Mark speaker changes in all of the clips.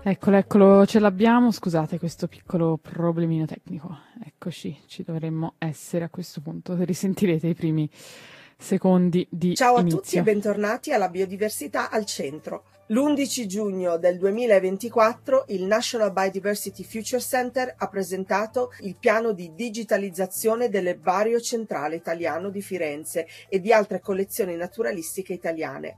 Speaker 1: Eccolo, eccolo, ce l'abbiamo. Scusate questo piccolo problemino tecnico. Eccoci, ci dovremmo essere a questo punto. Risentirete i primi secondi di
Speaker 2: Ciao a tutti e
Speaker 1: inizio.
Speaker 2: bentornati alla Biodiversità al Centro. L'11 giugno del 2024 il National Biodiversity Future Center ha presentato il piano di digitalizzazione dell'Erbario Centrale Italiano di Firenze e di altre collezioni naturalistiche italiane.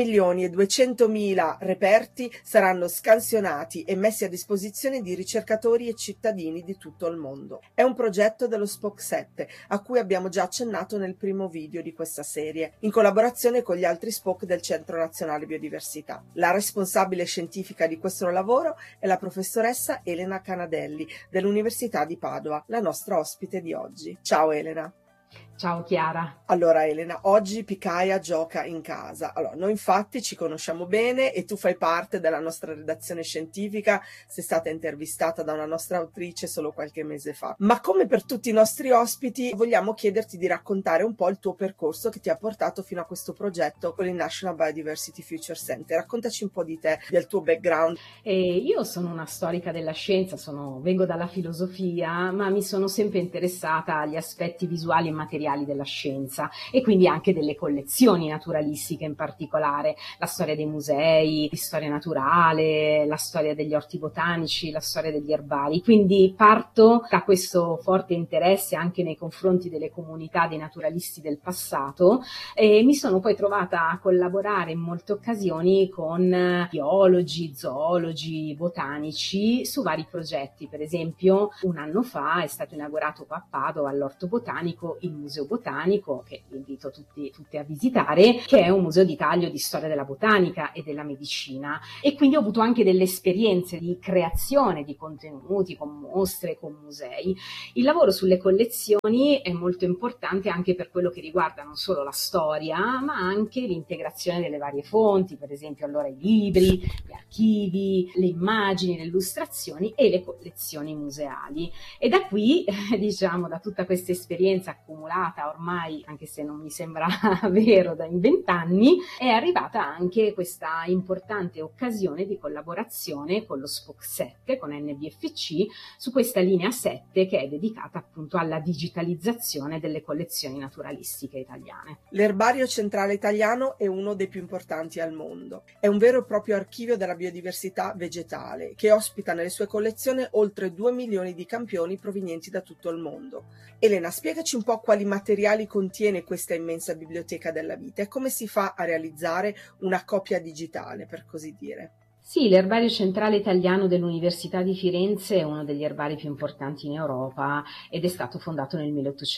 Speaker 2: 4.200.000 reperti saranno scansionati e messi a disposizione di ricercatori e cittadini di tutto il mondo. È un progetto dello SPOC 7 a cui abbiamo già accennato nel primo video di questa serie, in collaborazione con gli altri SPOC del Centro Nazionale Biodiversità. La responsabile scientifica di questo lavoro è la professoressa Elena Canadelli dell'Università di Padova, la nostra ospite di oggi. Ciao Elena.
Speaker 3: Ciao Chiara.
Speaker 2: Allora Elena, oggi Picaia gioca in casa. Allora, noi infatti ci conosciamo bene e tu fai parte della nostra redazione scientifica, sei stata intervistata da una nostra autrice solo qualche mese fa. Ma come per tutti i nostri ospiti, vogliamo chiederti di raccontare un po' il tuo percorso che ti ha portato fino a questo progetto con il National Biodiversity Future Center. Raccontaci un po' di te, del tuo background.
Speaker 3: Io sono una storica della scienza, vengo dalla filosofia, ma mi sono sempre interessata agli aspetti visuali e materiali della scienza e quindi anche delle collezioni naturalistiche in particolare, la storia dei musei, di storia naturale, la storia degli orti botanici, la storia degli erbari. Quindi parto da questo forte interesse anche nei confronti delle comunità dei naturalisti del passato e mi sono poi trovata a collaborare in molte occasioni con biologi, zoologi, botanici su vari progetti. Per esempio, un anno fa è stato inaugurato qua a Padova all'Orto Botanico il Museo Botanico, che invito tutti a visitare, che è un museo di taglio di storia della botanica e della medicina, e quindi ho avuto anche delle esperienze di creazione di contenuti con mostre, con musei. Il lavoro sulle collezioni è molto importante anche per quello che riguarda non solo la storia, ma anche l'integrazione delle varie fonti, per esempio allora i libri, gli archivi, le immagini, le illustrazioni e le collezioni museali. E da qui, diciamo, da tutta questa esperienza accumulata ormai, anche se non mi sembra vero, in 20 anni, è arrivata anche questa importante occasione di collaborazione con lo SPOC 7, con NBFC, su questa linea 7 che è dedicata appunto alla digitalizzazione delle collezioni naturalistiche italiane.
Speaker 2: L'Erbario Centrale Italiano è uno dei più importanti al mondo. È un vero e proprio archivio della biodiversità vegetale che ospita nelle sue collezioni oltre 2 milioni di campioni provenienti da tutto il mondo. Elena, spiegaci un po' quali materiali contiene questa immensa biblioteca della vita e come si fa a realizzare una copia digitale, per così dire.
Speaker 3: Sì, l'Erbario Centrale Italiano dell'Università di Firenze è uno degli erbari più importanti in Europa ed è stato fondato nel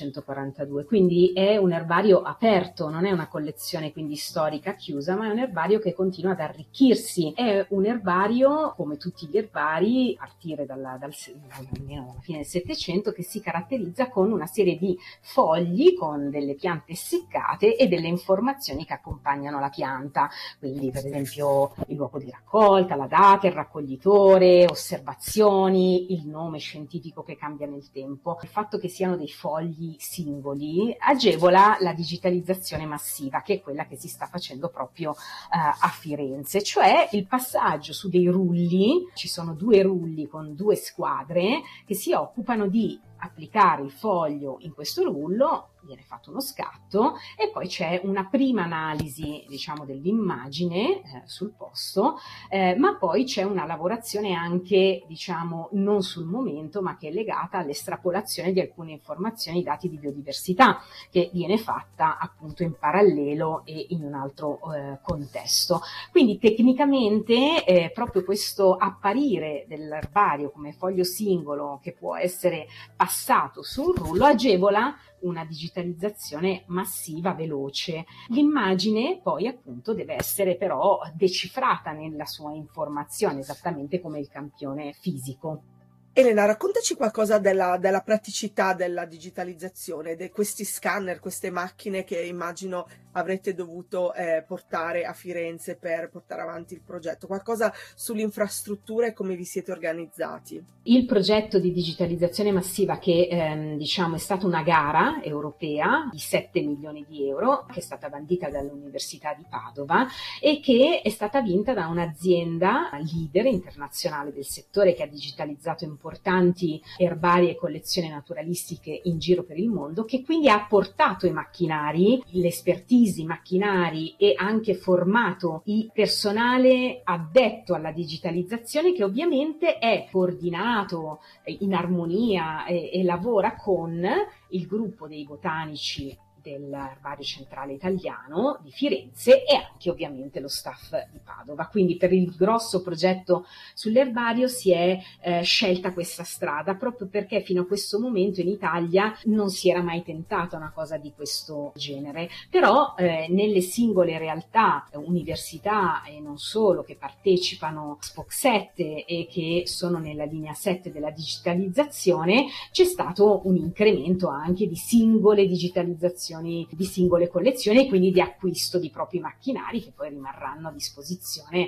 Speaker 3: 1842, quindi è un erbario aperto, non è una collezione quindi storica chiusa, ma è un erbario che continua ad arricchirsi. È un erbario, come tutti gli erbari, a partire almeno dalla fine del Settecento, che si caratterizza con una serie di fogli con delle piante essiccate e delle informazioni che accompagnano la pianta, quindi per esempio il luogo di raccolta, la data, il raccoglitore, osservazioni, il nome scientifico che cambia nel tempo. Il fatto che siano dei fogli singoli agevola la digitalizzazione massiva, che è quella che si sta facendo proprio a Firenze, cioè il passaggio su dei rulli. Ci sono 2 rulli con 2 squadre che si occupano di applicare il foglio in questo rullo, viene fatto uno scatto e poi c'è una prima analisi, diciamo, dell'immagine sul posto, ma poi c'è una lavorazione anche, diciamo, non sul momento, ma che è legata all'estrapolazione di alcune informazioni, dati di biodiversità, che viene fatta appunto in parallelo e in un altro contesto. Quindi tecnicamente proprio questo apparire dell'erbario come foglio singolo che può essere passato su un rullo agevola una digitalizzazione massiva, veloce. L'immagine poi appunto deve essere però decifrata nella sua informazione, esattamente come il campione fisico.
Speaker 2: Elena, raccontaci qualcosa della praticità della digitalizzazione, di questi scanner, queste macchine che immagino avrete dovuto portare a Firenze per portare avanti il progetto? Qualcosa sull'infrastruttura e come vi siete organizzati?
Speaker 3: Il progetto di digitalizzazione massiva che è stata una gara europea di 7 milioni di euro che è stata bandita dall'Università di Padova e che è stata vinta da un'azienda leader internazionale del settore che ha digitalizzato importanti erbari e collezioni naturalistiche in giro per il mondo, che quindi ha portato i macchinari, l'espertise, i macchinari e anche formato il personale addetto alla digitalizzazione, che ovviamente è coordinato in armonia e lavora con il gruppo dei botanici dell'Erbario Centrale Italiano di Firenze e anche ovviamente lo staff di Padova. Quindi per il grosso progetto sull'erbario si è scelta questa strada proprio perché fino a questo momento in Italia non si era mai tentata una cosa di questo genere, però nelle singole realtà, università e non solo, che partecipano a SPOC 7 e che sono nella linea 7 della digitalizzazione, c'è stato un incremento anche di singole digitalizzazioni di singole collezioni e quindi di acquisto di propri macchinari che poi rimarranno a disposizione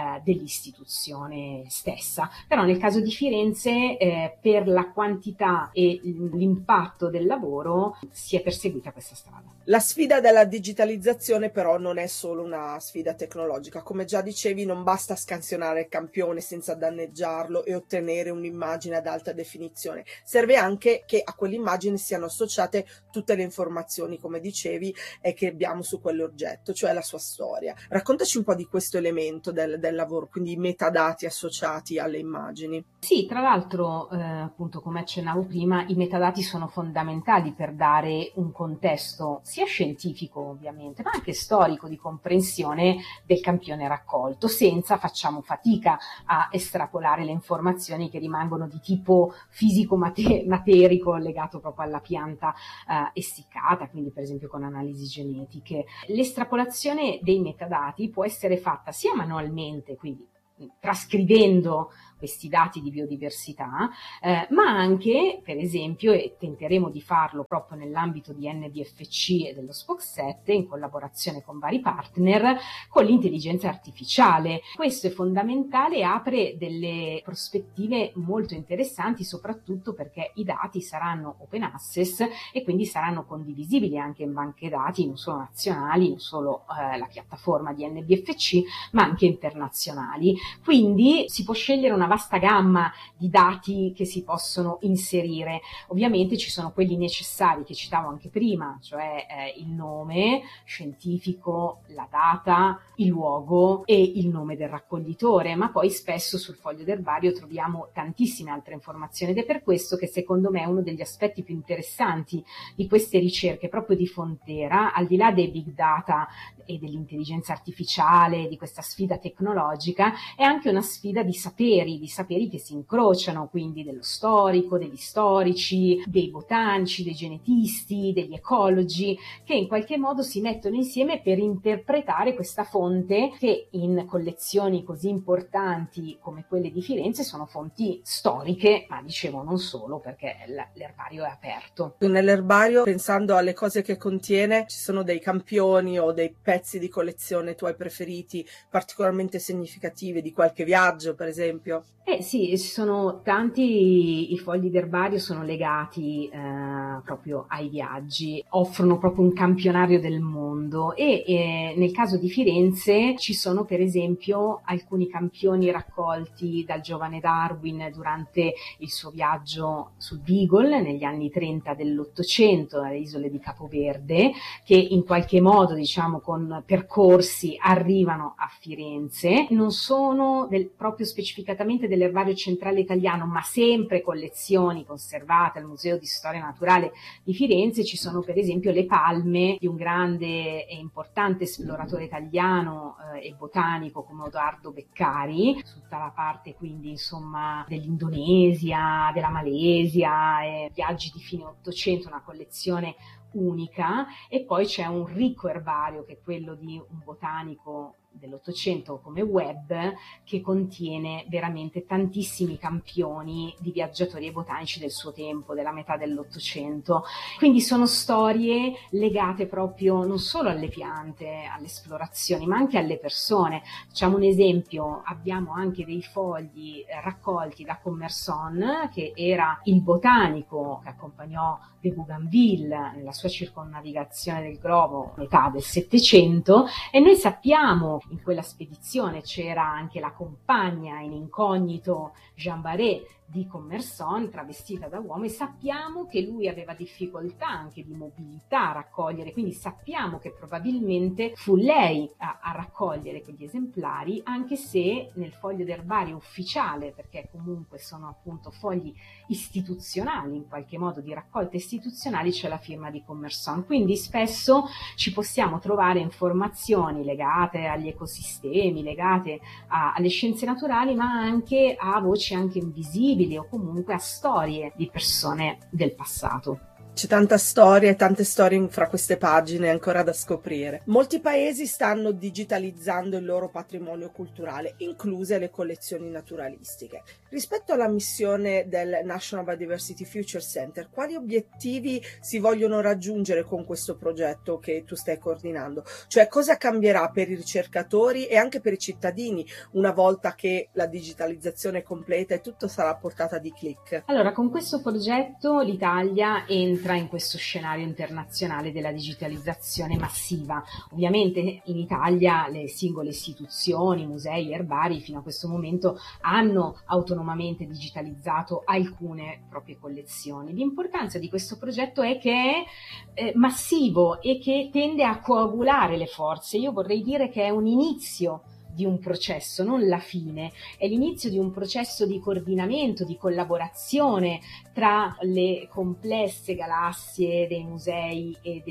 Speaker 3: dell'istituzione stessa. Però nel caso di Firenze per la quantità e l'impatto del lavoro si è perseguita questa strada.
Speaker 2: La sfida della digitalizzazione però non è solo una sfida tecnologica, come già dicevi non basta scansionare il campione senza danneggiarlo e ottenere un'immagine ad alta definizione, serve anche che a quell'immagine siano associate tutte le informazioni, come dicevi, che abbiamo su quell'oggetto, cioè la sua storia. Raccontaci un po' di questo elemento del lavoro, quindi i metadati associati alle immagini.
Speaker 3: Sì, tra l'altro, appunto come accennavo prima, i metadati sono fondamentali per dare un contesto sia scientifico ovviamente, ma anche storico di comprensione del campione raccolto. Senza facciamo fatica a estrapolare le informazioni che rimangono di tipo fisico-materico legato proprio alla pianta essiccata, quindi per esempio con analisi genetiche. L'estrapolazione dei metadati può essere fatta sia manualmente, quindi trascrivendo questi dati di biodiversità, ma anche, per esempio, e tenteremo di farlo proprio nell'ambito di NBFC e dello SPOC 7, in collaborazione con vari partner, con l'intelligenza artificiale. Questo è fondamentale e apre delle prospettive molto interessanti, soprattutto perché i dati saranno open access e quindi saranno condivisibili anche in banche dati, non solo nazionali, non solo la piattaforma di NBFC, ma anche internazionali. Quindi si può scegliere una vasta gamma di dati che si possono inserire. Ovviamente ci sono quelli necessari che citavo anche prima, cioè il nome scientifico, la data, il luogo e il nome del raccoglitore, ma poi spesso sul foglio d'erbario troviamo tantissime altre informazioni ed è per questo che secondo me uno degli aspetti più interessanti di queste ricerche proprio di frontiera, al di là dei big data e dell'intelligenza artificiale, di questa sfida tecnologica, è anche una sfida di saperi che si incrociano, quindi dello storico, degli storici, dei botanici, dei genetisti, degli ecologi, che in qualche modo si mettono insieme per interpretare questa fonte che in collezioni così importanti come quelle di Firenze sono fonti storiche, ma dicevo non solo, perché l'erbario è aperto.
Speaker 2: Nell'erbario, pensando alle cose che contiene, ci sono dei campioni o dei pezzi di collezione tuoi preferiti, particolarmente significativi, di qualche viaggio per esempio?
Speaker 3: Sì, ci sono tanti, i fogli d'erbario sono legati proprio ai viaggi, offrono proprio un campionario del mondo e nel caso di Firenze ci sono per esempio alcuni campioni raccolti dal giovane Darwin durante il suo viaggio sul Beagle negli anni 30 dell'Ottocento alle isole di Capoverde, che in qualche modo diciamo con percorsi arrivano a Firenze. Non sono proprio specificatamente dell'Erbario Centrale Italiano, ma sempre collezioni conservate al Museo di Storia Naturale di Firenze. Ci sono per esempio le palme di un grande e importante esploratore italiano e botanico come Odoardo Beccari, su tutta la parte quindi insomma dell'Indonesia, della Malesia, viaggi di fine Ottocento, una collezione unica. E poi c'è un ricco erbario che è quello di un botanico dell'Ottocento come web, che contiene veramente tantissimi campioni di viaggiatori e botanici del suo tempo, della metà dell'Ottocento. Quindi sono storie legate proprio non solo alle piante, alle esplorazioni, ma anche alle persone. Facciamo un esempio: abbiamo anche dei fogli raccolti da Commerson, che era il botanico che accompagnò de Bougainville nella sua circonnavigazione del globo a metà del Settecento, e noi sappiamo, in quella spedizione c'era anche la compagna in incognito Jean Barré di Commerson, travestita da uomo, e sappiamo che lui aveva difficoltà anche di mobilità a raccogliere, quindi sappiamo che probabilmente fu lei a raccogliere quegli esemplari, anche se nel foglio d'erbario ufficiale, perché comunque sono appunto fogli istituzionali, in qualche modo di raccolte istituzionali, c'è la firma di Commerson. Quindi spesso ci possiamo trovare informazioni legate agli ecosistemi, legate alle scienze naturali, ma anche a voci anche invisibili, o comunque a storie di persone del passato.
Speaker 2: C'è tanta storia e tante storie fra queste pagine ancora da scoprire. Molti paesi stanno digitalizzando il loro patrimonio culturale, incluse le collezioni naturalistiche. Rispetto alla missione del National Biodiversity Future Center, quali obiettivi si vogliono raggiungere con questo progetto che tu stai coordinando? Cioè, cosa cambierà per i ricercatori e anche per i cittadini una volta che la digitalizzazione è completa e tutto sarà a portata di click?
Speaker 3: Allora, con questo progetto l'Italia entra in questo scenario internazionale della digitalizzazione massiva. Ovviamente in Italia le singole istituzioni, musei, erbari fino a questo momento hanno autonomamente digitalizzato alcune proprie collezioni. L'importanza di questo progetto è che è massivo e che tende a coagulare le forze. Io vorrei dire che è un inizio di un processo, non la fine, è l'inizio di un processo di coordinamento, di collaborazione tra le complesse galassie dei musei e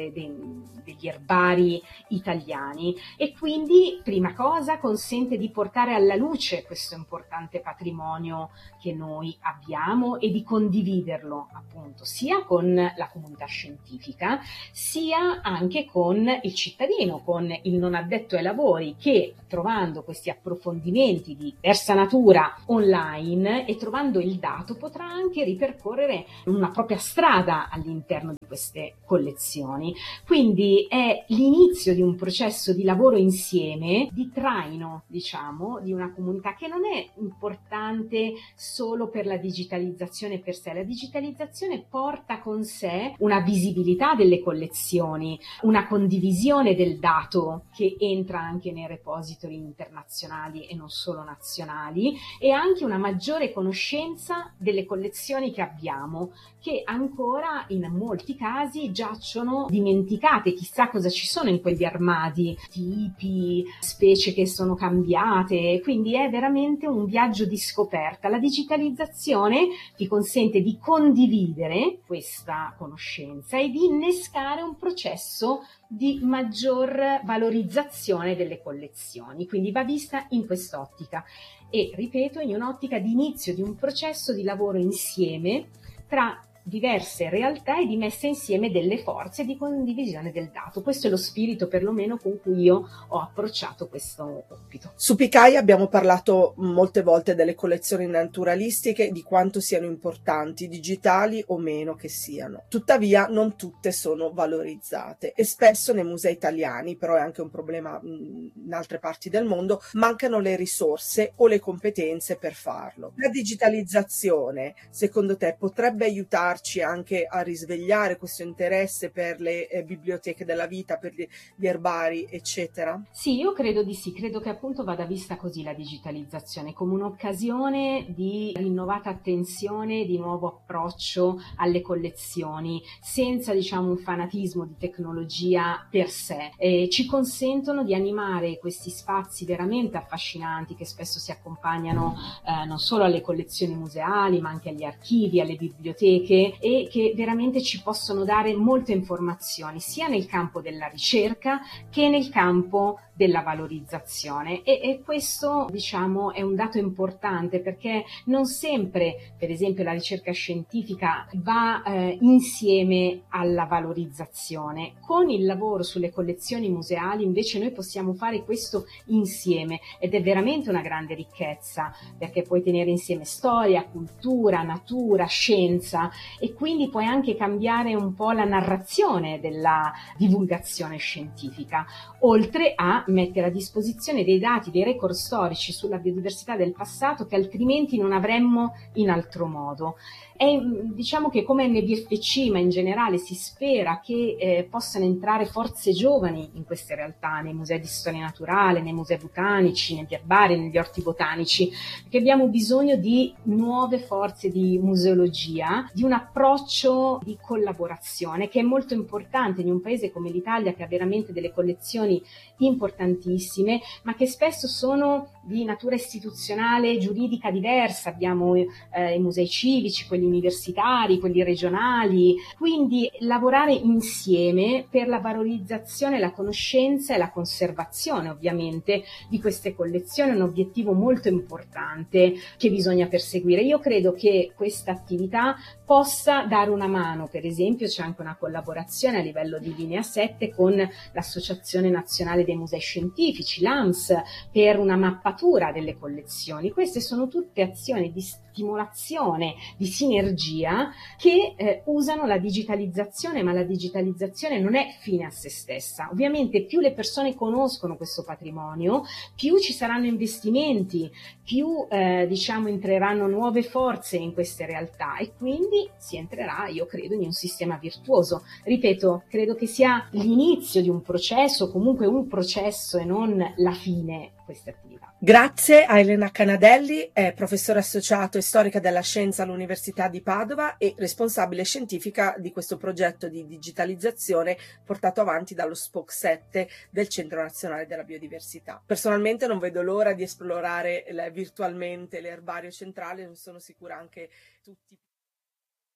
Speaker 3: degli erbari italiani, e quindi prima cosa consente di portare alla luce questo importante patrimonio che noi abbiamo e di condividerlo appunto sia con la comunità scientifica sia anche con il cittadino, con il non addetto ai lavori, che trovando questi approfondimenti di diversa natura online e trovando il dato potrà anche ripercorrere una propria strada all'interno di queste collezioni. Quindi è l'inizio di un processo di lavoro insieme, di traino, diciamo, di una comunità che non è importante solo per la digitalizzazione per sé. La digitalizzazione porta con sé una visibilità delle collezioni, una condivisione del dato che entra anche nei repository internazionali e non solo nazionali, e anche una maggiore conoscenza delle collezioni che abbiamo, che ancora in molti casi giacciono dimenticate. Chissà cosa ci sono in quegli armadi, tipi, specie che sono cambiate, quindi è veramente un viaggio di scoperta. La digitalizzazione ti consente di condividere questa conoscenza e di innescare un processo di maggior valorizzazione delle collezioni, quindi va vista in quest'ottica e, ripeto, in un'ottica di inizio di un processo di lavoro insieme tra diverse realtà e di messa insieme delle forze di condivisione del dato. Questo è lo spirito perlomeno con cui io ho approcciato questo compito.
Speaker 2: Su Picai abbiamo parlato molte volte delle collezioni naturalistiche, di quanto siano importanti, digitali o meno che siano. Tuttavia non tutte sono valorizzate e spesso nei musei italiani, però è anche un problema in altre parti del mondo, mancano le risorse o le competenze per farlo. La digitalizzazione, secondo te, potrebbe aiutare anche a risvegliare questo interesse per le biblioteche della vita, per gli erbari, eccetera?
Speaker 3: Sì, io credo di sì, credo che appunto vada vista così la digitalizzazione, come un'occasione di rinnovata attenzione, di nuovo approccio alle collezioni, senza diciamo un fanatismo di tecnologia per sé. Ci consentono di animare questi spazi veramente affascinanti che spesso si accompagnano non solo alle collezioni museali, ma anche agli archivi, alle biblioteche, e che veramente ci possono dare molte informazioni sia nel campo della ricerca che nel campo della valorizzazione e questo, diciamo, è un dato importante, perché non sempre, per esempio, la ricerca scientifica va insieme alla valorizzazione. Con il lavoro sulle collezioni museali invece noi possiamo fare questo insieme ed è veramente una grande ricchezza, perché puoi tenere insieme storia, cultura, natura, scienza, e quindi puoi anche cambiare un po' la narrazione della divulgazione scientifica, oltre a mettere a disposizione dei dati, dei record storici sulla biodiversità del passato che altrimenti non avremmo in altro modo. Diciamo che come NBFC, ma in generale, si spera che possano entrare forze giovani in queste realtà, nei musei di storia naturale, nei musei botanici, negli erbari, negli orti botanici, perché abbiamo bisogno di nuove forze di museologia, di un approccio di collaborazione che è molto importante in un paese come l'Italia, che ha veramente delle collezioni importantissime, ma che spesso sono di natura istituzionale, giuridica diversa. Abbiamo i musei civici, quelli universitari, quelli regionali, quindi lavorare insieme per la valorizzazione, la conoscenza e la conservazione ovviamente di queste collezioni è un obiettivo molto importante che bisogna perseguire. Io credo che questa attività possa dare una mano, per esempio c'è anche una collaborazione a livello di Linea 7 con l'Associazione Nazionale dei Musei Scientifici, l'ANS, per una mappatura delle collezioni. Queste sono tutte azioni di stimolazione, di sinergia che usano la digitalizzazione, ma la digitalizzazione non è fine a se stessa. Ovviamente più le persone conoscono questo patrimonio, più ci saranno investimenti, più diciamo entreranno nuove forze in queste realtà e quindi si entrerà, io credo, in un sistema virtuoso. Ripeto, credo che sia l'inizio di un processo, comunque un processo e non la fine, queste attività.
Speaker 2: Grazie a Elena Canadelli, è professore associato e storica della scienza all'Università di Padova e responsabile scientifica di questo progetto di digitalizzazione portato avanti dallo SPOC 7 del Centro Nazionale della Biodiversità. Personalmente non vedo l'ora di esplorare virtualmente l'erbario centrale, sono sicura anche tutti.